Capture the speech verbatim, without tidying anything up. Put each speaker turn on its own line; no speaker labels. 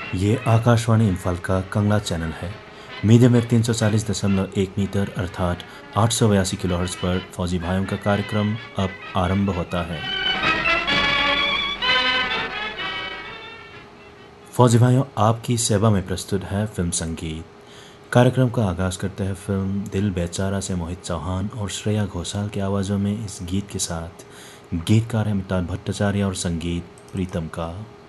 ये आकाशवाणी इम्फाल का कंगला चैनल है। मीडियम वेव तीन सौ चालीस दशमलव एक मीटर अर्थात आठ सौ बयासी किलो हर्ट्ज पर फौजी भाइयों का कार्यक्रम अब आरंभ होता है। फौजी भाइयों, आपकी सेवा में प्रस्तुत है फिल्म संगीत। कार्यक्रम का आगाज करते हैं फिल्म दिल बेचारा से मोहित चौहान और श्रेया घोषाल की आवाज़ों में इस गीत के साथ। गीतकार है अमिताभ भट्टाचार्य और संगीत प्रीतम का।